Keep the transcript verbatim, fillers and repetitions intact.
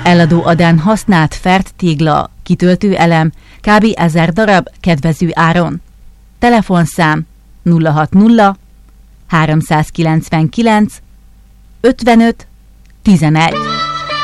Eladó adán használt fert tégla, kitöltő elem, kb. ezer darab kedvező áron. Telefonszám nulla hat nulla háromszázkilencvenkilenc ötvenöt tizenegy.